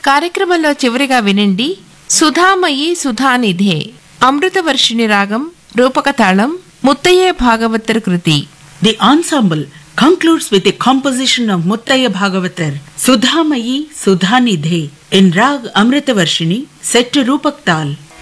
కార్యక్రమంలో చివరిగా వినండి సుధామయి సుధానిధే అమృతవర్షిణి రాగం రూపక తాళం ముత్తయ్య భాగవతర్ కృతి. The ensemble concludes with a composition of Muttaya Bhagavatar, Sudhamayi Sudhanidhe, in Rag Amritavarshini, set to Rupak Tal.